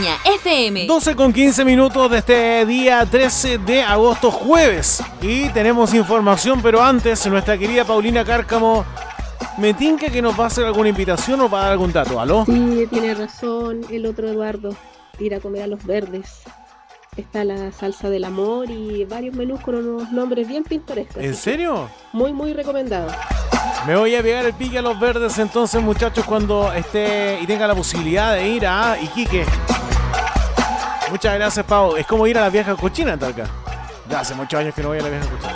Viña FM. 12:15 de este día 13 de agosto, jueves. Y tenemos información, pero antes, nuestra querida Paulina Cárcamo me tinca que nos va a hacer alguna invitación o va a dar algún dato. ¿Aló? Sí, tiene razón el otro Eduardo. Ir a comer a Los Verdes. Está la salsa del amor y varios menús con unos nombres bien pintorescos. ¿En serio? Muy, muy recomendado. Me voy a pegar el pique a Los Verdes entonces, muchachos, cuando esté y tenga la posibilidad de ir a Iquique. Muchas gracias, Pau. Es como ir a la vieja cochina en Talca. Ya hace muchos años que no voy a la vieja cochina.